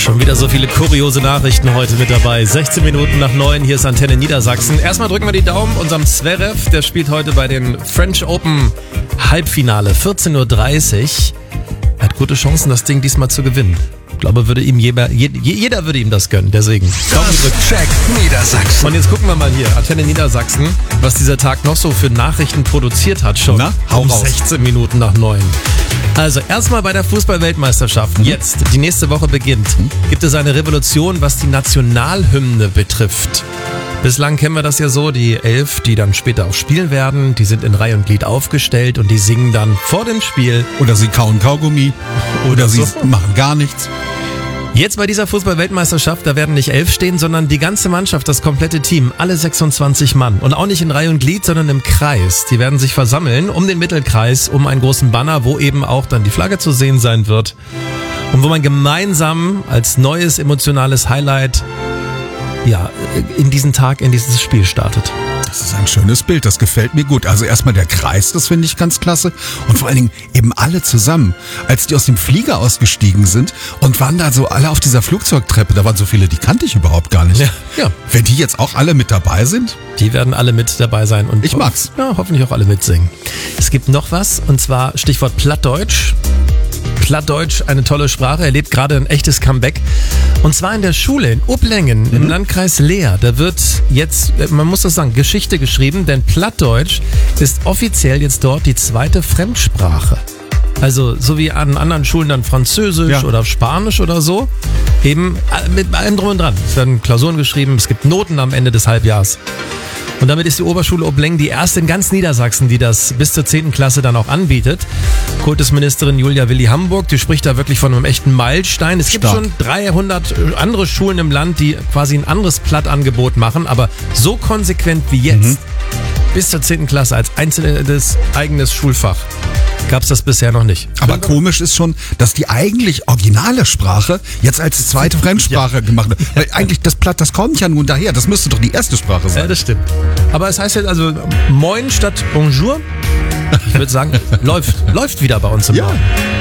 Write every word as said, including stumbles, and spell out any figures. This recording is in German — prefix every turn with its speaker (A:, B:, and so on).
A: Schon wieder so viele kuriose Nachrichten heute mit dabei. sechzehn Minuten nach neun, hier ist Antenne Niedersachsen. Erstmal drücken wir die Daumen unserem Zverev, der spielt heute bei den French Open Halbfinale, vierzehn Uhr dreißig. Er hat gute Chancen, das Ding diesmal zu gewinnen. Ich glaube, würde ihm jeder, jeder würde ihm das gönnen, deswegen.
B: Check Niedersachsen.
A: Und jetzt gucken wir mal hier, Antenne Niedersachsen, was dieser Tag noch so für Nachrichten produziert hat schon.
B: Na, hau
A: um
B: raus.
A: sechzehn Minuten nach neun. Also erstmal bei der Fußball-Weltmeisterschaft, jetzt, die nächste Woche beginnt, gibt es eine Revolution, was die Nationalhymne betrifft. Bislang kennen wir das ja so, die elf, die dann später auch spielen werden, die sind in Reihe und Glied aufgestellt und die singen dann vor dem Spiel.
B: Oder sie kauen Kaugummi. Oder sie
A: so.
B: machen gar nichts.
A: Jetzt bei dieser Fußball-Weltmeisterschaft, da werden nicht elf stehen, sondern die ganze Mannschaft, das komplette Team, alle sechsundzwanzig Mann. Und auch nicht in Reihe und Glied, sondern im Kreis. Die werden sich versammeln um den Mittelkreis, um einen großen Banner, wo eben auch dann die Flagge zu sehen sein wird. Und wo man gemeinsam als neues emotionales Highlight ja, in diesen Tag, in dieses Spiel startet.
B: Das ist ein schönes Bild, das gefällt mir gut. Also erstmal der Kreis, das finde ich ganz klasse. Und vor allen Dingen eben alle zusammen. Als die aus dem Flieger ausgestiegen sind und waren da so alle auf dieser Flugzeugtreppe, da waren so viele, die kannte ich überhaupt gar nicht.
A: Ja, ja.
B: Wenn die jetzt auch alle mit dabei sind?
A: Die werden alle mit dabei sein. Und
B: Ich mag's.
A: Ja, hoffentlich auch alle mitsingen. Es gibt noch was, und zwar Stichwort Plattdeutsch. Plattdeutsch, eine tolle Sprache, erlebt gerade ein echtes Comeback. Und zwar in der Schule in Oblängen, mhm. im Landkreis Leer. Da wird jetzt, man muss das sagen, Geschichte geschrieben, denn Plattdeutsch ist offiziell jetzt dort die zweite Fremdsprache. Also so wie an anderen Schulen dann Französisch
B: Ja.
A: oder Spanisch oder so. Eben mit allem drum und dran. Es werden Klausuren geschrieben, es gibt Noten am Ende des Halbjahrs. Und damit ist die Oberschule Obleng die erste in ganz Niedersachsen, die das bis zur zehnten Klasse dann auch anbietet. Kultusministerin Julia Willi Hamburg, die spricht da wirklich von einem echten Meilenstein. Es gibt
B: Stark.
A: schon dreihundert andere Schulen im Land, die quasi ein anderes Plattangebot machen, aber so konsequent wie jetzt,
B: Mhm.
A: bis zur zehnten Klasse als einzelnes eigenes Schulfach, gab es das bisher noch nicht.
B: Aber komisch ist schon, dass die eigentlich originale Sprache jetzt als zweite Fremdsprache gemacht wird. Weil eigentlich das Platt, das kommt ja nun daher. Das müsste doch die erste Sprache
A: Ja,
B: sein.
A: das stimmt. Aber es heißt jetzt also Moin statt Bonjour. Ich würde sagen, läuft, läuft wieder bei uns im
B: Ja.
A: Norden.